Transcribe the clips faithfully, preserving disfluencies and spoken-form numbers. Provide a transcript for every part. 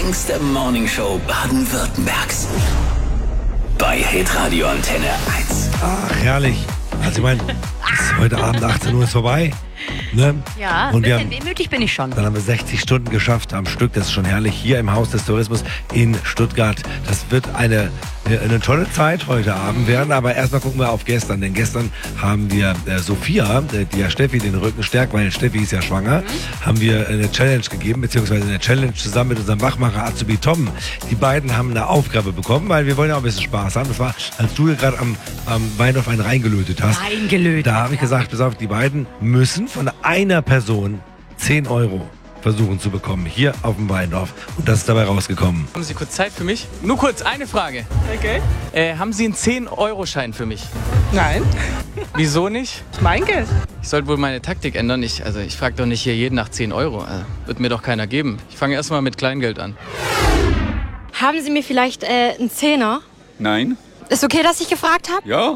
längste Morningshow Baden-Württembergs. Bei Hitradio Antenne eins. Ach, herrlich. Also ich meine, heute Abend achtzehn Uhr ist vorbei. Ne? Ja, und ein wir bisschen haben, wehmütig bin ich schon. Dann haben wir sechzig Stunden geschafft am Stück. Das ist schon herrlich. Hier im Haus des Tourismus in Stuttgart. Das wird eine, eine tolle Zeit heute Abend werden. Aber erstmal gucken wir auf gestern. Denn gestern haben wir äh, Sophia, die ja Steffi den Rücken stärkt, weil Steffi ist ja schwanger, mhm. haben wir eine Challenge gegeben, beziehungsweise eine Challenge zusammen mit unserem Wachmacher Azubi Tom. Die beiden haben eine Aufgabe bekommen, weil wir wollen ja auch ein bisschen Spaß haben. Das war, als du hier gerade am, am Weinhof einen reingelötet hast. Reingelötet. Da habe ich ja. gesagt, pass auf, die beiden müssen von einer Person zehn Euro versuchen zu bekommen, hier auf dem Weinhof. Und das ist dabei rausgekommen. Haben Sie kurz Zeit für mich? Nur kurz, eine Frage. Okay. Äh, haben Sie einen zehn Euro Schein für mich? Nein. Wieso nicht? Mein Geld. Ich sollte wohl meine Taktik ändern. Ich, also ich frage doch nicht hier jeden nach zehn Euro. Also, wird mir doch keiner geben. Ich fange erstmal mit Kleingeld an. Haben Sie mir vielleicht äh, einen Zehner? Nein. Ist okay, dass ich gefragt habe? Ja.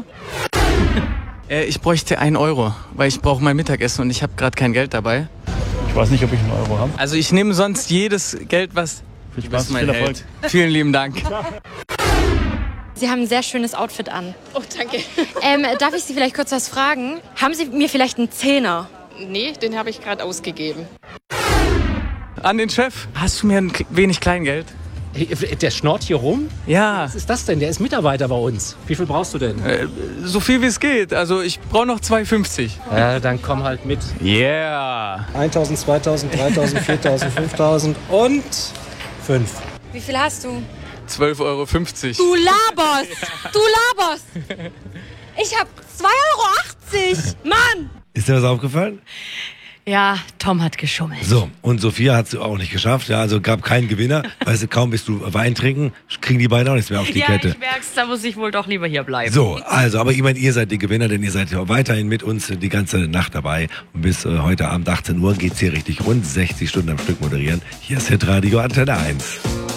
Äh, ich bräuchte einen Euro, weil ich brauche mein Mittagessen und ich habe gerade kein Geld dabei. Ich weiß nicht, ob ich einen Euro habe. Also ich nehme sonst jedes Geld, was... Viel Du bist Spaß, mein viel Erfolg. Held. Vielen lieben Dank. Sie haben ein sehr schönes Outfit an. Oh, danke. Ähm, darf ich Sie vielleicht kurz was fragen? Haben Sie mir vielleicht einen Zehner? Nee, den habe ich gerade ausgegeben. An den Chef. Hast du mir ein wenig Kleingeld? Der schnort hier rum? Ja. Was ist das denn? Der ist Mitarbeiter bei uns. Wie viel brauchst du denn? Äh, so viel wie es geht. Also ich brauche noch zwei fünfzig. Ja, dann komm halt mit. Yeah. eintausend, zweitausend, dreitausend, viertausend, fünftausend und fünf. Wie viel hast du? zwölf Euro fünfzig. Du laberst! Du laberst! Ich hab zwei Euro achtzig! Mann! Ist dir das aufgefallen? Ja, Tom hat geschummelt. So, und Sophia hat es auch nicht geschafft. Ja, also gab keinen Gewinner. Weißt du, kaum bist du Wein trinken, kriegen die beiden auch nichts mehr auf die ja, Kette. ich merk's, da muss ich wohl doch lieber hier bleiben. So, also, aber ich meine, ihr seid die Gewinner, denn ihr seid ja weiterhin mit uns die ganze Nacht dabei. Und bis äh, heute Abend achtzehn Uhr geht's hier richtig rund. sechzig Stunden am Stück moderieren. Hier ist Hitradio Antenne eins.